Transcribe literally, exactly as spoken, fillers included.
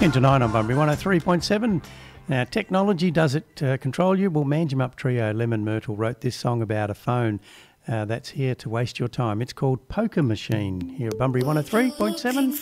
ten to nine on Bunbury one oh three point seven. Now, technology, does it uh, control you? Well, Manjimup Trio, Lemon Myrtle, wrote this song about a phone uh, that's here to waste your time. It's called Poker Machine here at Bunbury one oh three point seven.